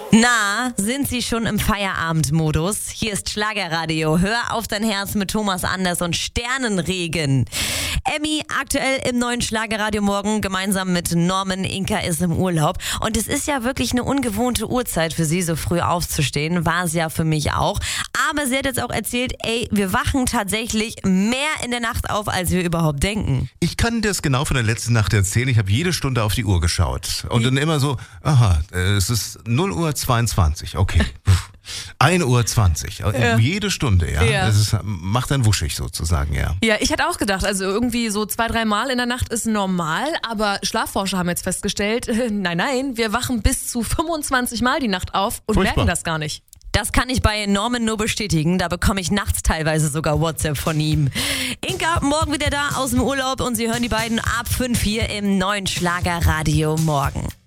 Na, sind Sie schon im Feierabendmodus? Hier ist Schlagerradio. Hör auf dein Herz mit Thomas Anders und Sternenregen. Emmy aktuell im neuen Schlagerradio morgen gemeinsam mit Norman. Inka ist im Urlaub. Und es ist ja wirklich eine ungewohnte Uhrzeit für sie, so früh aufzustehen. War es ja für mich auch. Aber sie hat jetzt auch erzählt, wir wachen tatsächlich mehr in der Nacht auf, als wir überhaupt denken. Ich kann das genau von der letzten Nacht erzählen. Ich habe jede Stunde auf die Uhr geschaut. Und dann immer so, es ist 0:22 Uhr, okay. 1:20 Uhr, Ja. jede Stunde, ja. Ja. Das macht dann wuschig sozusagen, ja. Ja, ich hätte auch gedacht, also irgendwie so 2-3 Mal in der Nacht ist normal, aber Schlafforscher haben jetzt festgestellt, nein, wir wachen bis zu 25 Mal die Nacht auf und Furchtbar. merken das gar nicht. Das kann ich bei Norman nur bestätigen. Da bekomme ich nachts teilweise sogar WhatsApp von ihm. Inka, morgen wieder da aus dem Urlaub und Sie hören die beiden ab 5 hier im neuen Schlagerradio morgen.